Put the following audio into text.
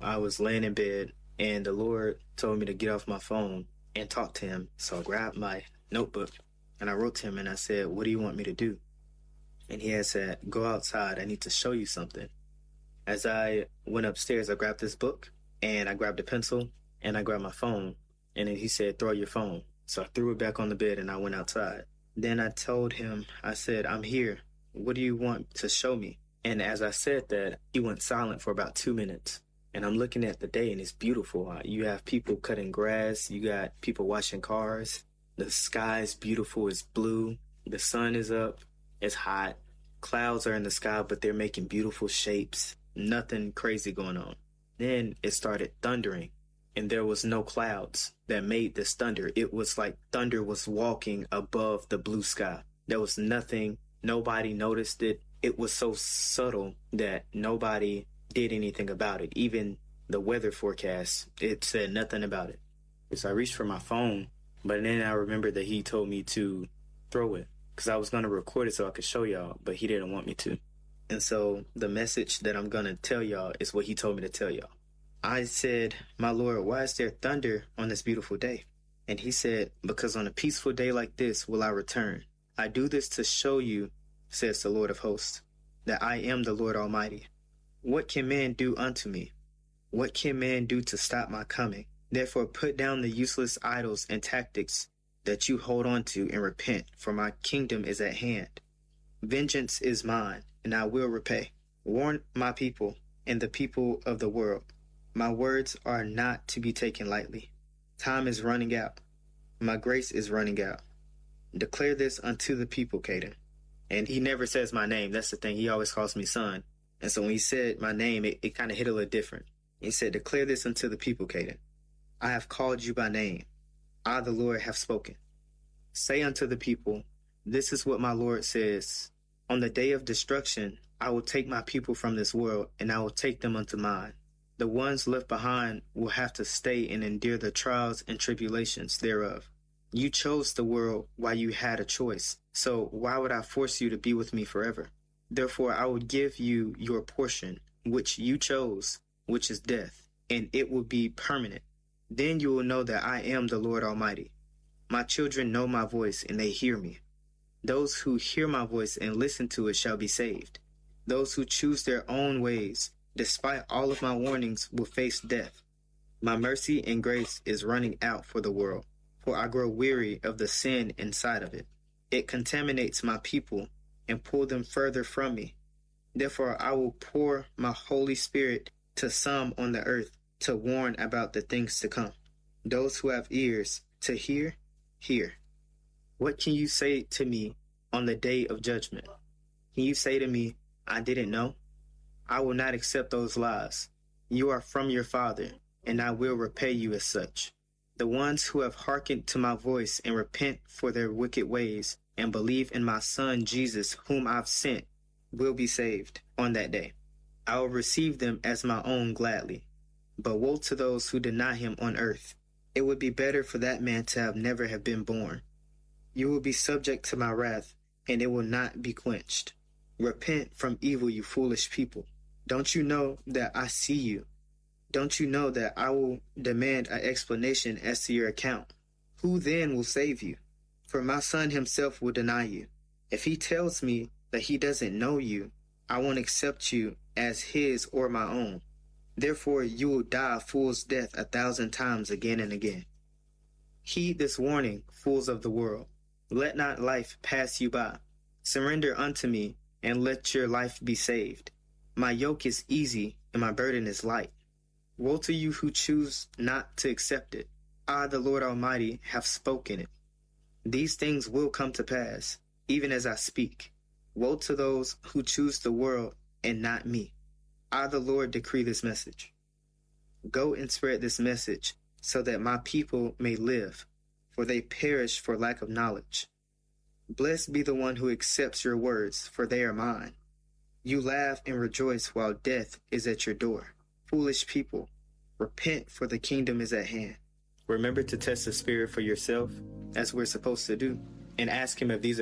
I was laying in bed and the Lord told me to get off my phone and talk to him. So I grabbed my notebook and I wrote to him and I said, "What do you want me to do?" And he had said, "Go outside. I need to show you something." As I went upstairs, I grabbed this book and I grabbed a pencil and I grabbed my phone. And then he said, "Throw your phone." So I threw it back on the bed and I went outside. Then I told him, I said, "I'm here. What do you want to show me?" And as I said that, he went silent for about 2 minutes. And I'm looking at the day and it's beautiful. You have people cutting grass. You got people washing cars. The sky is beautiful. It's blue. The sun is up. It's hot. Clouds are in the sky, but they're making beautiful shapes. Nothing crazy going on. Then it started thundering and there was no clouds that made this thunder. It was like thunder was walking above the blue sky. There was nothing. Nobody noticed it. It was so subtle that nobody did anything about it. Even the weather forecast, it said nothing about it. So I reached for my phone, but then I remembered that he told me to throw it because I was going to record it so I could show y'all, but he didn't want me to. And so the message that I'm going to tell y'all is what he told me to tell y'all. I said, "My Lord, why is there thunder on this beautiful day?" And he said, "Because on a peaceful day like this will I return. I do this to show you, says the Lord of hosts, that I am the Lord Almighty. What can man do unto me? What can man do to stop my coming? Therefore put down the useless idols and tactics that you hold on to and repent, for my kingdom is at hand. Vengeance is mine, and I will repay. Warn my people and the people of the world. My words are not to be taken lightly. Time is running out. My grace is running out. Declare this unto the people, Caden." And he never says my name. That's the thing. He always calls me son. And so when he said my name, it kind of hit a little different. He said, "Declare this unto the people, Caden. I have called you by name. I, the Lord, have spoken. Say unto the people, this is what my Lord says. On the day of destruction, I will take my people from this world, and I will take them unto mine. The ones left behind will have to stay and endure the trials and tribulations thereof. You chose the world while you had a choice, so why would I force you to be with me forever? Therefore I will give you your portion, which you chose, which is death, and it will be permanent. Then you will know that I am the Lord Almighty. My children know my voice, and they hear me. Those who hear my voice and listen to it shall be saved. Those who choose their own ways, despite all of my warnings, will face death. My mercy and grace is running out for the world, for I grow weary of the sin inside of it. It contaminates my people and pull them further from me. Therefore I will pour my Holy Spirit to some on the earth to warn about the things to come. Those who have ears to hear, hear. What can you say to me on the day of judgment? Can you say to me, I didn't know? I will not accept those lies. You are from your father, and I will repay you as such. The ones who have hearkened to my voice and repent for their wicked ways and believe in my Son Jesus, whom I've sent, will be saved on that day. I will receive them as my own gladly. But woe to those who deny him on earth. It would be better for that man to have never have been born. You will be subject to my wrath, and it will not be quenched. Repent from evil, you foolish people. Don't you know that I see you? Don't you know that I will demand an explanation as to your account? Who then will save you? For my Son himself will deny you. If he tells me that he doesn't know you, I won't accept you as his or my own. Therefore you will die a fool's death 1,000 times again and again. Heed this warning, fools of the world. Let not life pass you by. Surrender unto me, and let your life be saved. My yoke is easy, and my burden is light. Woe to you who choose not to accept it. I, the Lord Almighty, have spoken it. These things will come to pass, even as I speak. Woe to those who choose the world and not me. I, the Lord, decree this message. Go and spread this message, so that my people may live, for they perish for lack of knowledge. Blessed be the one who accepts your words, for they are mine. You laugh and rejoice while death is at your door. Foolish people, repent, for the kingdom is at hand. Remember to test the Spirit for yourself, as we're supposed to do, and ask him if these are